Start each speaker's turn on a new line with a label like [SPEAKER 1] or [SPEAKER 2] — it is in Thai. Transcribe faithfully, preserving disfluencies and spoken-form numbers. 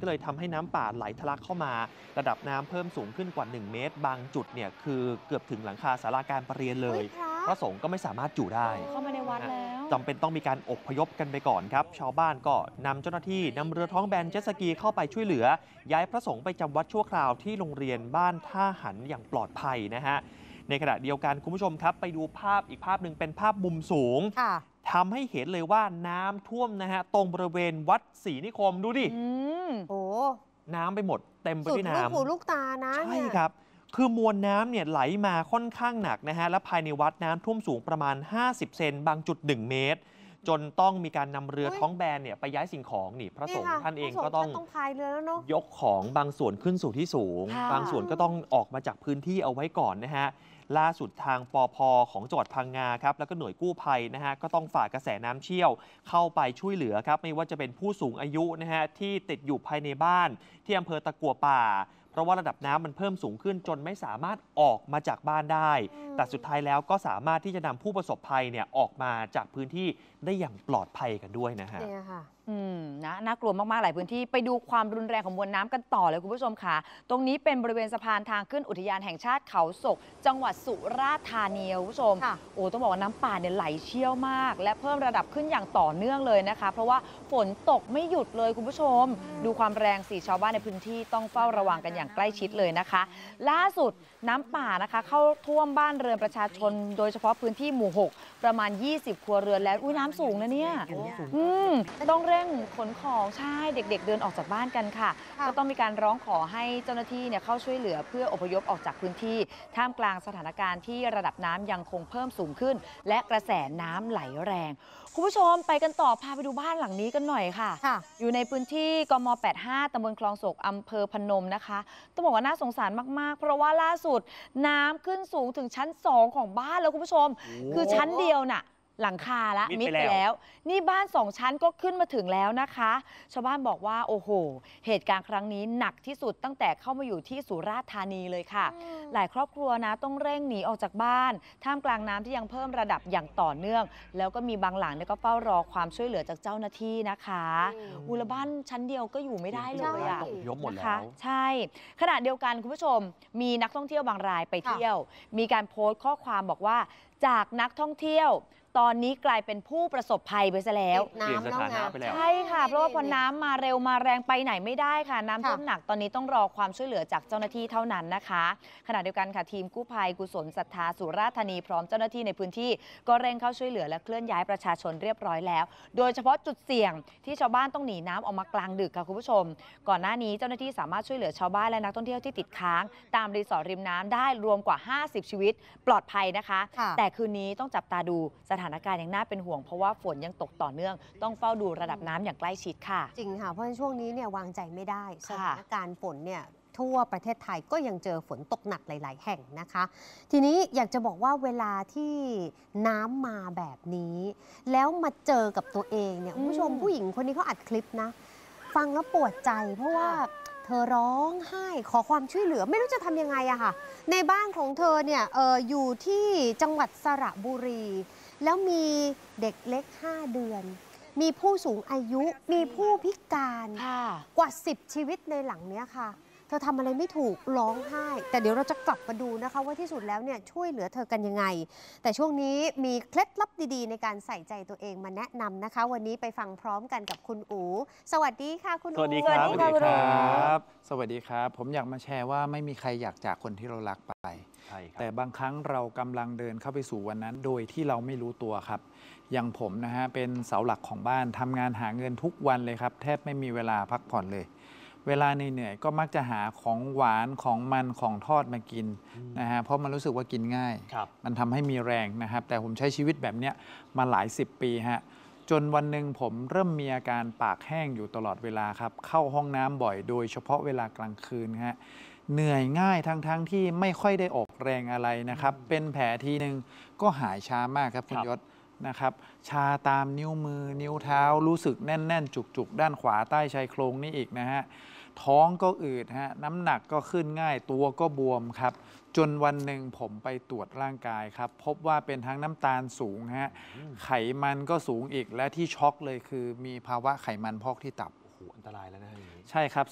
[SPEAKER 1] ก็เลยทำให้น้ำป่าไหลทะลักเข้ามาระดับน้ำเพิ่มสูงขึ้นกว่าหนึ่งเมตรบางจุดเนี่ยคือเกือบถึงหลังคาศาลาการประเรียนเลยพระสงฆ์ก็ไม่สามารถอยู่ได้
[SPEAKER 2] เข้ามาในวัดแล้ว
[SPEAKER 1] จำเป็นต้องมีการอพยพกันไปก่อนครับชาวบ้านก็นำเจ้าหน้าที่นำเรือท้องแบนเจ็ตสกีเข้าไปช่วยเหลือย้ายพระสงฆ์ไปจำวัดชั่วคราวที่โรงเรียนบ้านท่าหันอย่างปลอดภัยนะฮะในขณะเดียวกันคุณผู้ชมครับไปดูภาพอีกภาพหนึ่งเป็นภาพมุมสูงทำให้เห็นเลยว่าน้ำท่วมนะฮะตรงบริเวณวัดศรีนิคมดูดิ
[SPEAKER 3] โอ้
[SPEAKER 1] น้ำไปหมดเต็มไปด้วยน้ำ
[SPEAKER 3] สุดลูกหูลูกตานะ
[SPEAKER 1] ใช่ครับคือมวลน้ำเนี่ยไหลมาค่อนข้างหนักนะฮะและภายในวัดน้ำท่วมสูงประมาณห้าสิบเซนบางจุดหนึ่งเมตรจนต้องมีการนำเรือท้องแบนเนี่ยไปย้ายสิ่งของนี่พระสงฆ์ท่านเองก็ต้องยกของบางส่วนขึ้นสู่ที่สูงบางส่วนก็ต้องออกมาจากพื้นที่เอาไว้ก่อนนะฮะล่าสุดทางปภ.ของจังหวัดพังงาครับแล้วก็หน่วยกู้ภัยนะฮะก็ต้องฝ่ากระแสน้ำเชี่ยวเข้าไปช่วยเหลือครับไม่ว่าจะเป็นผู้สูงอายุนะฮะที่ติดอยู่ภายในบ้านที่อำเภอตะกั่วป่าเพราะว่าระดับน้ำมันเพิ่มสูงขึ้นจนไม่สามารถออกมาจากบ้านได้แต่สุดท้ายแล้วก็สามารถที่จะนำผู้ประสบภัยเนี่ยออกมาจากพื้นที่ได้อย่างปลอดภัยกันด้วยนะฮะ
[SPEAKER 2] อืมนะน่ากลัวมากๆหลายพื้นที่ไปดูความรุนแรงของมวลน้ำกันต่อเลยคุณผู้ชมค่ะตรงนี้เป็นบริเวณสะพานทางขึ้นอุทยานแห่งชาติเขาศกจังหวัดสุราษฎร์ธานีคุณผู้ชมโอ้ต้องบอกว่าน้ำป่าเนี่ยไหลเชี่ยวมากและเพิ่มระดับขึ้นอย่างต่อเนื่องเลยนะคะเพราะว่าฝนตกไม่หยุดเลยคุณผู้ชมดูความแรงสิชาวบ้านในพื้นที่ต้องเฝ้าระวังกันอย่างใกล้ชิดเลยนะคะล่าสุดน้ำป่านะคะเข้าท่วมบ้านเรือนประชาชนโดยเฉพาะพื้นที่หมู่หกประมาณยี่สิบครัวเรือนแล้วอุ้ยน้ำสูงนะเนี่ยอืมต้องเร่งขนของใช่เด็กๆเดินออกจากบ้านกันค่ะก็ต้องมีการร้องขอให้เจ้าหน้าที่เนี่ยเข้าช่วยเหลือเพื่ออพยพออกจากพื้นที่ท่ามกลางสถานการณ์ที่ระดับน้ำยังคงเพิ่มสูงขึ้นและกระแสน้ำไหลแรงคุณผู้ชมไปกันต่อพาไปดูบ้านหลังนี้กันหน่อยค่ะอยู่ในพื้นที่กม.แปดสิบห้าตำบลคลองโศกอำเภอพนมนะคะต้องบอกว่าน่าสงสารมากๆเพราะว่าล่าสุดน้ำขึ้นสูงถึงชั้นสองของบ้านแล้วคุณผู้ชมคือชั้นเดียวน่ะหลังคาละมิดไปแล้วนี่บ้านสองชั้นก็ขึ้นมาถึงแล้วนะคะชาวบ้านบอกว่าโอ้โหเหตุการณ์ครั้งนี้หนักที่สุดตั้งแต่เข้ามาอยู่ที่สุราษฎร์ธานีเลยค่ะหลายครอบครัวนะต้องเร่งหนีออกจากบ้านท่ามกลางน้ำที่ยังเพิ่มระดับอย่างต่อเนื่องแล้วก็มีบางหลังเนี่ยก็เฝ้ารอความช่วยเหลือจากเจ้าหน้าที่นะคะอุลบ้านชั้นเดียวก็อยู่ไม่ได้เลยอ่ะนะคะใช่ขณะเดียวกันคุณผู้ชมมีนักท่องเที่ยวบางรายไปเที่ยวมีการโพสต์ข้อความบอกว่าจากนักท่องเที่ยวตอนนี้กลายเป็นผู้ประสบภัยไปซะแล้ว
[SPEAKER 1] เปลี่ยนสถานะไปแล้ว
[SPEAKER 2] ใช่ค่ะเพราะว่าพอน้ำมาเร็วมาแรงไปไหนไม่ได้ค่ะน้ำท่วมหนักตอนนี้ต้องรอความช่วยเหลือจากเจ้าหน้าที่เท่านั้นนะคะขณะเดียวกันค่ะทีมกู้ภัยกุศลศรัทธาสุราษฎร์ธานีพร้อมเจ้าหน้าที่ในพื้นที่ก็เร่งเข้าช่วยเหลือและเคลื่อนย้ายประชาชนเรียบร้อยแล้วโดยเฉพาะจุดเสี่ยงที่ชาวบ้านต้องหนีน้ำออกมากลางดึกค่ะคุณผู้ชมก่อนหน้านี้เจ้าหน้าที่สามารถช่วยเหลือชาวบ้านและนักท่องเที่ยวที่ติดค้างตามรีสอร์ทริมน้ำได้รวมกว่าห้าสิบชีวิตปลอดภัยนะคะแต่คืนนี้ต้องจับตาดูสถานการณ์อย่างน่าเป็นห่วงเพราะว่าฝนยังตกต่อเนื่องต้องเฝ้าดูระดับน้ำอย่างใกล้ชิดค่ะ
[SPEAKER 3] จริงค่ะเพราะในช่วงนี้เนี่ยวางใจไม่ได้สถานการณ์ฝนเนี่ยทั่วประเทศไทยก็ยังเจอฝนตกหนักหลายๆแห่งนะคะทีนี้อยากจะบอกว่าเวลาที่น้ำมาแบบนี้แล้วมาเจอกับตัวเองเนี่ยคุณผู้ชมผู้หญิงคนนี้เขาอัดคลิปนะฟังแล้วปวดใจเพราะว่าเธอร้องไห้ขอความช่วยเหลือไม่รู้จะทำยังไงอะค่ะในบ้านของเธอเนี่ยเอออยู่ที่จังหวัดสระบุรีแล้วมีเด็กเล็กห้าเดือนมีผู้สูงอายุมีผู้พิการกว่าสิบชีวิตในหลังเนี้ยค่ะเธอทำอะไรไม่ถูกร้องไห้แต่เดี๋ยวเราจะกลับมาดูนะคะว่าที่สุดแล้วเนี่ยช่วยเหลือเธอกันยังไงแต่ช่วงนี้มีเคล็ดลับดีๆในการใส่ใจตัวเองมาแนะนำนะคะวันนี้ไปฟังพร้อมกันกับคุณอู๋สวัสดีค่ะคุณอู๋
[SPEAKER 1] สวัสดีครับสวัสดีครับ
[SPEAKER 4] สวัสดีครับผมอยากมาแชร์ว่าไม่มีใครอยากจากคนที่เรารักไปแต่บางครั้งเรากำลังเดินเข้าไปสู่วันนั้นโดยที่เราไม่รู้ตัวครับอย่างผมนะฮะเป็นเสาหลักของบ้านทำงานหาเงินทุกวันเลยครับแทบไม่มีเวลาพักผ่อนเลยเวลาเหนื่อยๆก็มักจะหาของหวานของมันของทอดมากินนะฮะเพราะมันรู้สึกว่ากินง่ายมันทำให้มีแรงนะครับแต่ผมใช้ชีวิตแบบนี้มาหลายสิบปีฮะจนวันหนึ่งผมเริ่มมีอาการปากแห้งอยู่ตลอดเวลาครับเข้าห้องน้ำบ่อยโดยเฉพาะเวลากลางคืนฮะเหนื่อยง่ายทั้งๆ ท, ที่ไม่ค่อยได้ออกแรงอะไรนะครับเป็นแผลทีนึงก็หายช้ามากครับคุณยศนะครับชาตามนิ้วมือนิ้วเท้ารู้สึกแน่นๆจุกๆด้านขวาใต้ชายโครงนี่อีกนะฮะท้องก็อืดฮะน้ำหนักก็ขึ้นง่ายตัวก็บวมครับจนวันหนึ่งผมไปตรวจร่างกายครับพบว่าเป็นทั้งน้ำตาลสูงฮะไขมันก็สูงอีกและที่ช็อกเลยคือมีภาวะไขมันพอกที่ตับ
[SPEAKER 1] อันตรายแล้วนะ
[SPEAKER 4] ใช่ครับ